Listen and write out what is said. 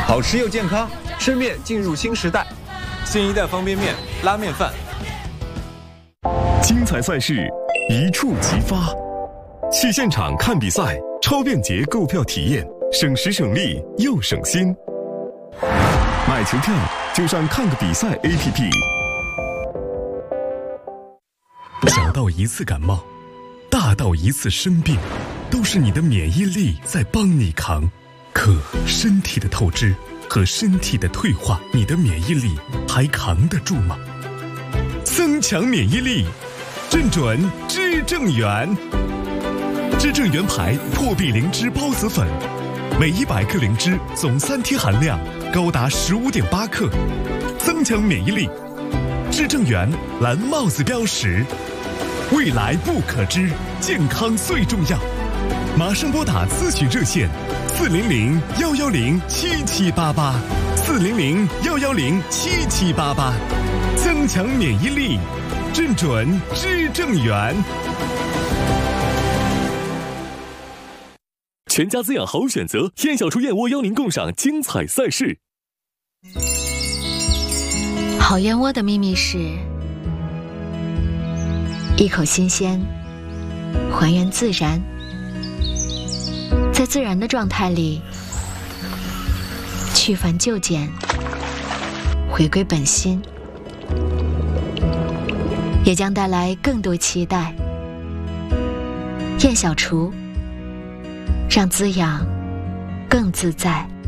好吃又健康， 吃面进入新时代。 新一代方便面、拉面饭。 精彩赛事一触即发，去现场看比赛，超便捷购票体验，省时省力又省心。买球票就上看个比赛 APP。小到一次感冒，大到一次生病，都是你的免疫力在帮你扛。可身体的透支和身体的退化，你的免疫力还扛得住吗？增强免疫力，正准知正元。知正元牌破壁灵芝孢子粉，每100克灵芝总3天含量高达15.8克，增强免疫力。知正元蓝帽子标识，未来不可知，健康最重要。马上拨打咨询热线400-110-7788，400-110-7788，增强免疫力，正准知正元。全家滋养好选择，燕小厨燕窝邀您共赏精彩赛事。 好燕窝的秘密是一口新鲜，还原自然，在自然的状态里去繁就简，回归本心，也将带来更多期待。燕小厨，让滋养更自在。